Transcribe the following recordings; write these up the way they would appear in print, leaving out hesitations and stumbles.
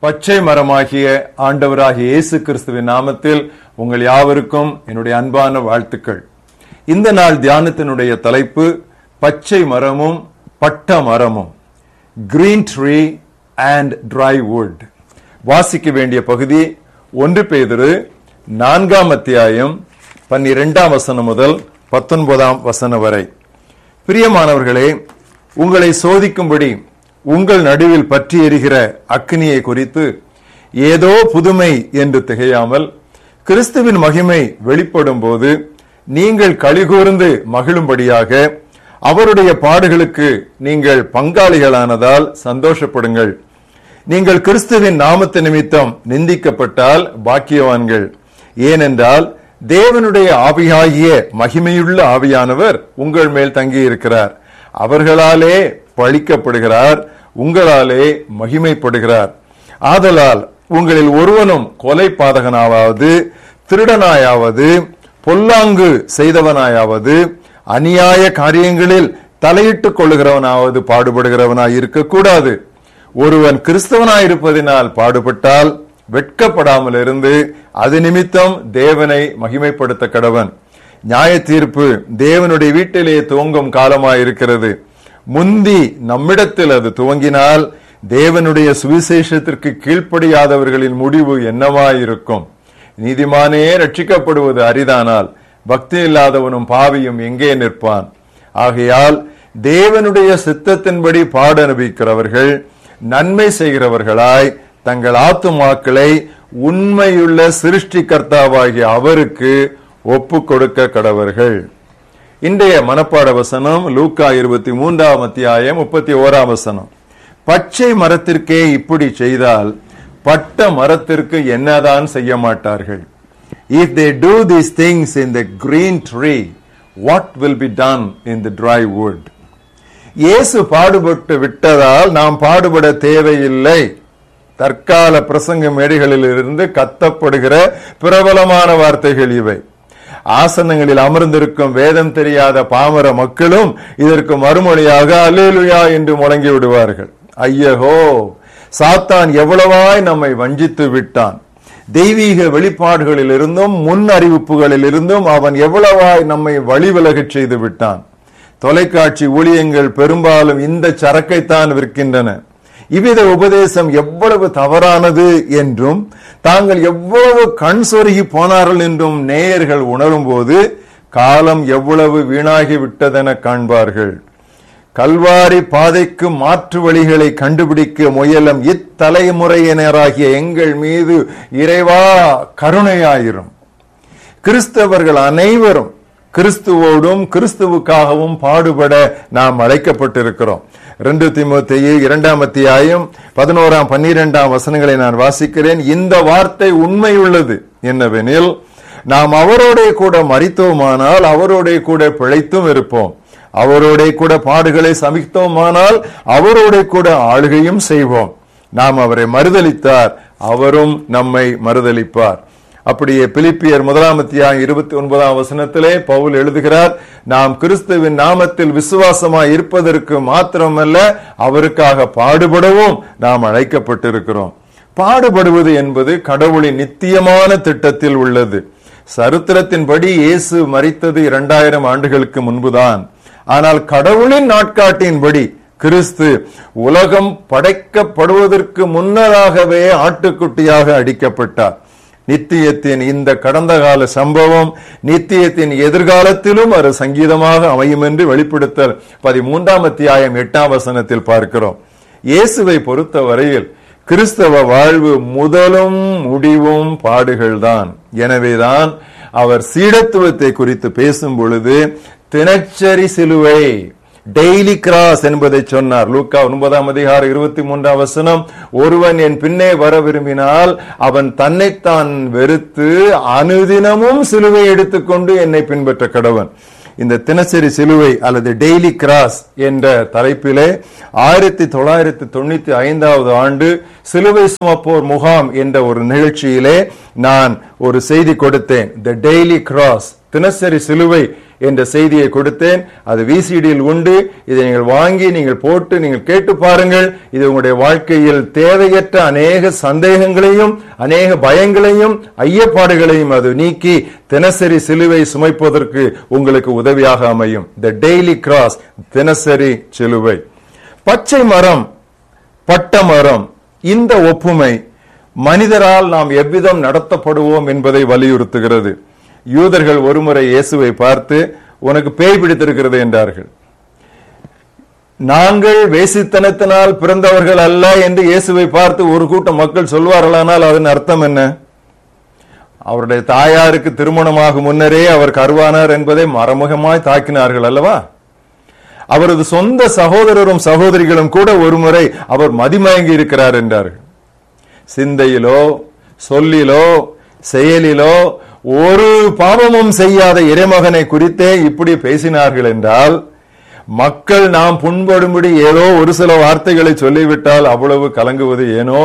பச்சை மரமாகிய ஆண்டவராகிய இயேசு கிறிஸ்துவின் நாமத்தில் உங்கள் யாவருக்கும் என்னுடைய அன்பான வாழ்த்துக்கள். இந்த நாள் தியானத்தினுடைய தலைப்பு பச்சை மரமும் பட்ட மரமும், green tree and try would. வாசிக்க வேண்டிய பகுதி 1 பேதுரு 4 அத்தியாயம் 12 முதல் 19 வரை. பிரியமானவர்களே, உங்களை சோதிக்கும்படி உங்கள் நடுவில் பற்றி எரிகிற அக்கினியை குறித்து ஏதோ புதுமை என்று திகையாமல், கிறிஸ்துவின் மகிமை வெளிப்படும் போது நீங்கள் களிகூர்ந்து மகிழும்படியாக அவருடைய பாடுகளுக்கு நீங்கள் பங்காளிகளானதால் சந்தோஷப்படுங்கள். நீங்கள் கிறிஸ்துவின் நாமத்து நிமித்தம் நிந்திக்கப்பட்டால் பாக்கியவான்கள். ஏனென்றால் தேவனுடைய ஆவியாகிய மகிமையுள்ள ஆவியானவர் உங்கள் மேல் தங்கி இருக்கிறார். அவர்களாலே பழிக்கப்படுகிறார், உங்களாலே மகிமைப்படுகிறார். ஆதலால் உங்களில் ஒருவனும் கொலை பாதகனாவது, திருடனாயாவது, பொல்லாங்கு செய்தவனாயாவது, அநியாய காரியங்களில் தலையிட்டுக் கொள்ளுகிறவனாவது பாடுபடுகிறவனாய் இருக்கக்கூடாது. ஒருவன் கிறிஸ்தவனாயிருப்பதினால் பாடுபட்டால் வெட்கப்படாமல் இருந்து அது நிமித்தம் தேவனை மகிமைப்படுத்த கடவன். நியாய தீர்ப்பு தேவனுடைய வீட்டிலே துவங்கும் காலமாயிருக்கிறது. முந்தி நம்மிடத்தில் அது துவங்கினால் தேவனுடைய சுவிசேஷத்திற்கு கீழ்ப்படியாதவர்களின் முடிவு என்னவாயிருக்கும்? நீதிமானே ரட்சிக்கப்படுவது அரிதானால் பக்தி இல்லாதவனும் பாவியும் எங்கே நிற்பான்? ஆகையால் தேவனுடைய சித்தத்தின்படி பாட அனுபவிக்கிறவர்கள் நன்மை செய்கிறவர்களாய் தங்கள் ஆத்துமாக்களை உண்மையுள்ள சிருஷ்டிகர்த்தாவாகிய அவருக்கு ஒப்பு கொடுக்க கடவர்கள். இன்றைய மனப்பாட வசனம் லூக்கா 23 அத்தியாயம் 31. பச்சை மரத்திற்கே இப்படி செய்தால் பட்ட மரத்திற்கு என்னதான் செய்ய மாட்டார்கள்? If they do these things in the green tree, what will be done in the dry wood? இயேசு பாடுபட்டு விட்டதால் நாம் பாடுபட தேவையில்லை. தற்கால பிரசங்க மேடைகளில் இருந்து கத்தப்படுகிற பிரபலமான வார்த்தைகள் இவை. ஆசனங்களில் அமர்ந்திருக்கும் வேதம் தெரியாத பாமர மக்களும் இதற்கு மறுமொழியாக அல்லேலூயா என்று முழங்கி விடுவார்கள். ஐயகோ, சாத்தான் எவ்வளவாய் நம்மை வஞ்சித்து விட்டான்! தெய்வீக வெளிப்பாடுகளில் இருந்தும் முன் அறிவிப்புகளில் இருந்தும் அவன் எவ்வளவாய் நம்மை வழிவிலகச் செய்து விட்டான். தொலைக்காட்சி ஊழியங்கள் பெரும்பாலும் இந்த சரக்கைத்தான் விற்கின்றன. இவ்வித உபதேசம் எவ்வளவு தவறானது என்றும் தாங்கள் எவ்வளவு கண் சொருகி போனார்கள் என்றும் நேயர்கள் உணரும் போது காலம் எவ்வளவு வீணாகி விட்டதென காண்பார்கள். கல்வாரி பாதைக்கு மாற்று வழிகளை கண்டுபிடிக்க முயலும் இத்தலைமுறையினராகிய எங்கள் மீது இறைவா கருணையாயிரும். கிறிஸ்தவர்கள் அனைவரும் கிறிஸ்துவோடும் கிறிஸ்துவுக்காகவும் பாடுபட நாம் அழைக்கப்பட்டிருக்கிறோம். 2 தீமோத்தேயு 2 அத்தியாயம் 11, 12 நான் வாசிக்கிறேன். இந்த வார்த்தை உண்மையுள்ளது என்னவெனில், நாம் அவரோட கூட மரித்தோமானால் அவரோட கூட பிழைத்தும் இருப்போம், அவரோட கூட பாடுகளை சமித்தோமானால் அவரோட கூட ஆளுகையும் செய்வோம். நாம் அவரை மறுதலித்தார், அவரும் நம்மை மறுதலிப்பார். அப்படியே பிலிப்பியர் 1 அத்தியாயம் 29 பவுல் எழுதுகிறார், நாம் கிறிஸ்துவின் நாமத்தில் விசுவாசமாய் இருப்பதற்கு மாத்திரமல்ல அவருக்காக பாடுபடவும் நாம் அழைக்கப்பட்டிருக்கிறோம். பாடுபடுவது என்பது கடவுளின் நித்தியமான திட்டத்தில் உள்ளது. சரித்திரத்தின்படி இயேசு மரித்தது 2000 ஆண்டுகளுக்கு முன்புதான். ஆனால் கடவுளின் நாட்காட்டின்படி கிறிஸ்து உலகம் படைக்கப்படுவதற்கு முன்னதாகவே ஆட்டுக்குட்டியாக அடிக்கப்பட்டார். நித்தியத்தின் இந்த கடந்த கால சம்பவம் நித்தியத்தின் எதிர்காலத்திலும் ஒரு சங்கீதமாக அமையும் என்று வெளிப்படுத்தல் 13 அத்தியாயம் 8 பார்க்கிறோம். இயேசுவை பொறுத்த வரையில் கிறிஸ்தவ வாழ்வு முதலும் முடிவும் பாடுகள்தான். எனவேதான் அவர் சீடத்துவத்தை குறித்து பேசும் பொழுது தினச்சரி சிலுவை, டெய்லி கிராஸ் என்பதை சொன்னார். லூக்கா 9 அதிகாரம் 23 ஒருவன் என் பின்னே வர விரும்பினால் அவன் தன்னைத்தான் வெறுத்து அனுதினமும் சிலுவை எடுத்துக்கொண்டு என்னை பின்பற்ற கடவன். இந்த தினசரி சிலுவை அல்லது டெய்லி கிராஸ் என்ற தலைப்பிலே 1995 ஆண்டு சிலுவை சுமப்போர் முகாம் என்ற ஒரு நிகழ்ச்சியிலே நான் ஒரு செய்தி கொடுத்தேன். தி டெய்லி கிராஸ் தினசரி சிலுவை என்ற செய்தியை கொடுத்தேன். அது விசிடியில் உண்டு. இதை நீங்கள் வாங்கி நீங்கள் போட்டு நீங்கள் கேட்டு பாருங்கள். இது உங்களுடைய வாழ்க்கையில் தேவையற்ற அநேக சந்தேகங்களையும் அநேக பயங்களையும் ஐயப்பாடுகளையும் அது நீக்கி தினசரி சிலுவை சுமைப்பதற்கு உங்களுக்கு உதவியாக அமையும். தி டெய்லி கிராஸ், தினசரி சிலுவை. பச்சை மரம், பட்ட மரம், இந்த ஒப்புமை மனிதரால் நாம் எவ்விதம் நடத்தப்படுவோம் என்பதை வலியுறுத்துகிறது. யூதர்கள் ஒருமுறை இயேசுவை பார்த்து, உனக்கு பேய் பிடித்திருக்கிறது என்றார்கள். நாங்கள் வேசித்தனத்தினால் பிறந்தவர்கள் அல்ல என்று இயேசுவை பார்த்து ஒரு கூட்டம் மக்கள் சொல்வார்களானால் அதன் அர்த்தம் என்ன? அவருடைய தாயாருக்கு திருமணமாகும் முன்னரே அவர் கருவானார் என்பதை மறைமுகமாய் தாக்கினார்கள் அல்லவா? அவரது சொந்த சகோதரரும் சகோதரிகளும் கூட ஒருமுறை அவர் மதிமயங்கி இருக்கிறார் என்றார்கள். சிந்தையிலோ சொல்லிலோ செயலிலோ ஒரு பாவமும் செய்யாத இறைமகனை குறித்தே இப்படி பேசினார்கள் என்றால், மக்கள் நாம் புண்படும்படி ஏதோ ஒரு சில வார்த்தைகளை சொல்லிவிட்டால் அவ்வளவு கலங்குவது ஏனோ?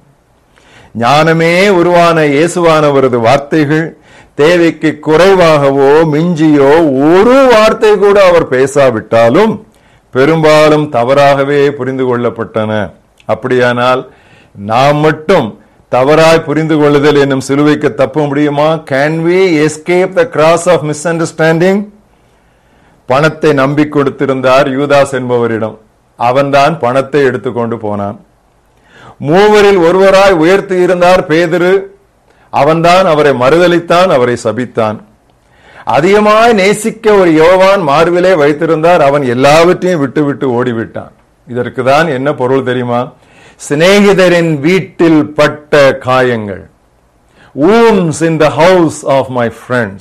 ஞானமே உருவான இயேசுவானவரது வார்த்தைகள் தேவைக்கு குறைவாகவோ மிஞ்சியோ ஒரு வார்த்தை கூட அவர் பேசாவிட்டாலும் பெரும்பாலும் தவறாகவே புரிந்து கொள்ளப்பட்டன. அப்படியானால் நாம் மட்டும் தவறாய் புரிந்து கொள்ளுதல் என்னும் சிலுவைக்கு தப்ப முடியுமா? Can we escape the cross of miss understanding? பணத்தை நம்பி கொடுத்திருந்தார் யூதாஸ் என்பவரிடம். அவன்தான் பணத்தை எடுத்துக்கொண்டு போனான். மூவரில் ஒருவராய் உயர்த்தி இருந்தார் பேதுரு. அவன்தான் அவரை மறுதலித்தான், அவரை சபித்தான். அதிகமாய் நேசிக்க ஒரு யோவான் மார்பிலே வைத்திருந்தார். அவன் எல்லாவற்றையும் விட்டு ஓடிவிட்டான். இதற்கு தான் என்ன பொருள் தெரியுமா? சிநேகிதரின் வீட்டில் பட்ட காயங்கள், wounds in the house of my friends.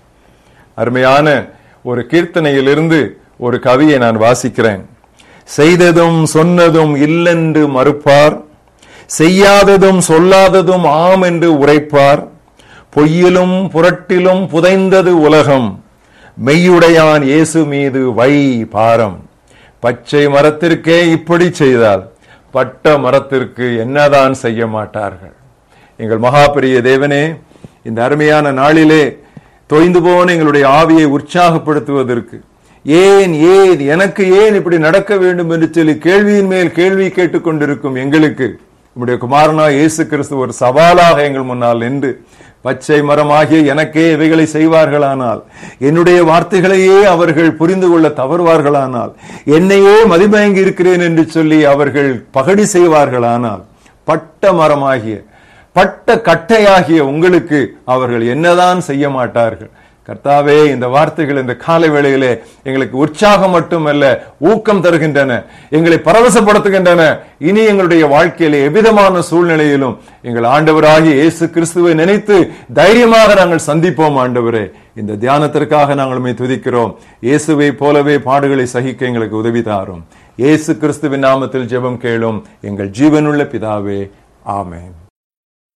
அருமையான ஒரு கீர்த்தனையிலிருந்து ஒரு கவியை நான் வாசிக்கிறேன். செய்ததும் சொன்னதும் இல்லென்று மறுப்பார், செய்யாததும் சொல்லாததும் ஆம் என்று உரைப்பார். பொய்யிலும் புரட்டிலும் புதைந்தது உலகம், மெய்யுடையான் இயேசு மீது வை பாரம். பச்சை மரத்திற்கே இப்படி செய்தால் பட்ட மரத்திற்கு என்னதான் செய்ய மாட்டார்கள்? எங்கள் மகாபெரிய தேவனே, இந்த அருமையான நாளிலே தொய்ந்து போன எங்களுடைய ஆவியை உற்சாகப்படுத்துவதற்கு, ஏன் எனக்கு ஏன் இப்படி நடக்க வேண்டும் என்று சொல்லி கேள்வியின் மேல் கேள்வி கேட்டுக்கொண்டிருக்கும் எங்களுக்கு நம்முடைய குமாரனா இயேசு கிறிஸ்து ஒரு சவாலாக எங்கள் முன்னால் நின்று, பச்சை மரமாகிய எனக்கே இவைகளை செய்வார்களானால், என்னுடைய வார்த்தைகளையே அவர்கள் புரிந்து கொள்ள தவறுவார்களானால், என்னையே மதிமயங்கி இருக்கிறேன் என்று சொல்லி அவர்கள் பகடி செய்வார்களானால், பட்ட மரமாகிய பட்ட கட்டையாகிய உங்களுக்கு அவர்கள் என்னதான் செய்ய மாட்டார்கள்? கர்த்தாவே, இந்த வார்த்தைகள் இந்த காலை வேளையிலே எங்களுக்கு உற்சாகம் மட்டுமல்ல, ஊக்கம் தருகின்றன, எங்களை பரவசப்படுத்துகின்றன. இனி எங்களுடைய வாழ்க்கையிலே எவ்விதமான சூழ்நிலையிலும் எங்கள் ஆண்டவராகிய இயேசு கிறிஸ்துவை நினைத்து தைரியமாக நாங்கள் சந்திப்போம். ஆண்டவரே, இந்த தியானத்திற்காக நாங்கள் துதிக்கிறோம். இயேசுவை போலவே பாடுகளை சகிக்க எங்களுக்கு உதவி தாரும். இயேசு கிறிஸ்துவின் நாமத்தில் ஜெபம் கேளும் எங்கள் ஜீவனுள்ள பிதாவே, ஆமென்.